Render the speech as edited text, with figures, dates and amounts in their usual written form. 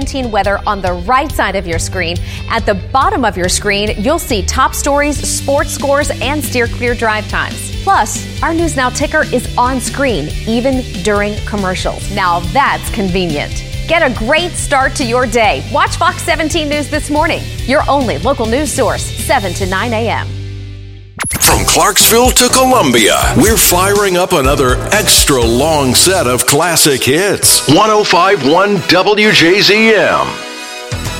17 weather on the right side of your screen. At the bottom of your screen, you'll see top stories, sports scores, and steer clear drive times. Plus, our News Now ticker is on screen, even during commercials. Now that's convenient. Get a great start to your day. Watch Fox 17 News This Morning, your only local news source, 7 to 9 a.m. From Clarksville to Columbia, we're firing up another extra long set of classic hits. 105.1 WJZM.